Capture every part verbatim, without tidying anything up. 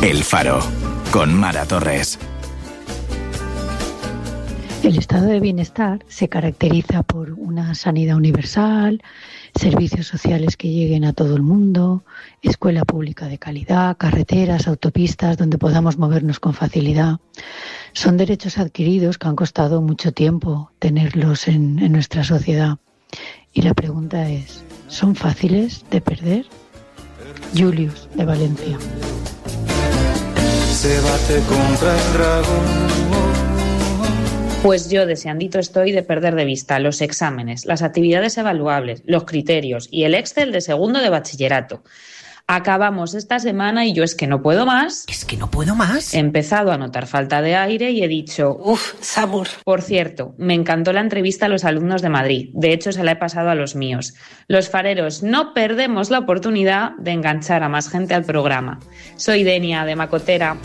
El Faro, con Mara Torres. El estado de bienestar se caracteriza por una sanidad universal, servicios sociales que lleguen a todo el mundo, escuela pública de calidad, carreteras, autopistas donde podamos movernos con facilidad. Son derechos adquiridos que han costado mucho tiempo tenerlos en, en nuestra sociedad. Y la pregunta es, ¿son fáciles de perder? Julius, de Valencia. Se bate contra el dragón. Pues yo deseandito estoy de perder de vista los exámenes, las actividades evaluables, los criterios y el Excel de segundo de bachillerato. Acabamos esta semana y yo es que no puedo más. Es que no puedo más. He empezado a notar falta de aire y he dicho... Uf, Samur. Por cierto, me encantó la entrevista a los alumnos de Madrid. De hecho, se la he pasado a los míos. Los fareros no perdemos la oportunidad de enganchar a más gente al programa. Soy Denia, de Macotera.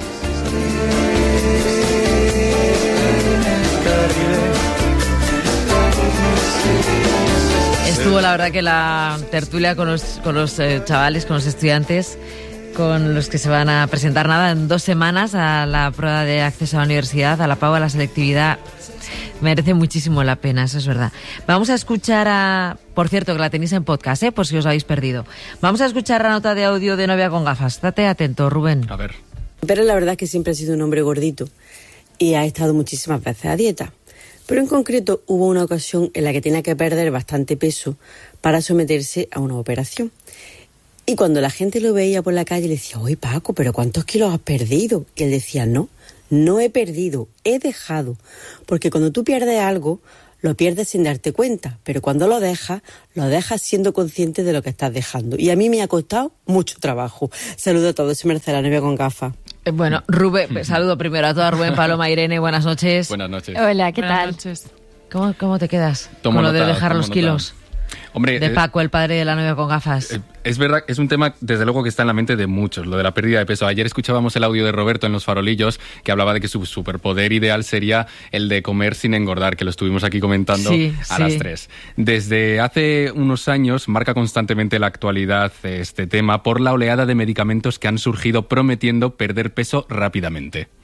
Estuvo la verdad que la tertulia con los, con los eh, chavales, con los estudiantes, con los que se van a presentar nada en dos semanas a la prueba de acceso a la universidad, a la prueba de la selectividad. Merece muchísimo la pena, eso es verdad. Vamos a escuchar a... Por cierto, que la tenéis en podcast, ¿eh? Por si os habéis perdido. Vamos a escuchar la nota de audio de Novia con Gafas. Estate atento, Rubén. A ver. Pero la verdad es que siempre ha sido un hombre gordito y ha estado muchísimas veces a dieta. Pero en concreto hubo una ocasión en la que tenía que perder bastante peso para someterse a una operación. Y cuando la gente lo veía por la calle le decía, oye Paco, ¿pero cuántos kilos has perdido? Y él decía, no, no he perdido, he dejado. Porque cuando tú pierdes algo, lo pierdes sin darte cuenta. Pero cuando lo dejas, lo dejas siendo consciente de lo que estás dejando. Y a mí me ha costado mucho trabajo. Saludo a todos, soy Marcela, Novia con Gafas. Bueno, Rubén, saludo primero a todas, Rubén, Paloma, Irene, buenas noches. Buenas noches. Hola, ¿qué buenas tal? Noches. ¿Cómo, ¿Cómo te quedas Tomo con lo nota, de dejar los nota. kilos? Hombre, de Paco, el padre de la novia con gafas. Eh, es verdad, es un tema desde luego que está en la mente de muchos, lo de la pérdida de peso. Ayer escuchábamos el audio de Roberto en Los Farolillos que hablaba de que su superpoder ideal sería el de comer sin engordar, que lo estuvimos aquí comentando sí, a sí. las tres. Desde hace unos años marca constantemente la actualidad este tema por la oleada de medicamentos que han surgido prometiendo perder peso rápidamente.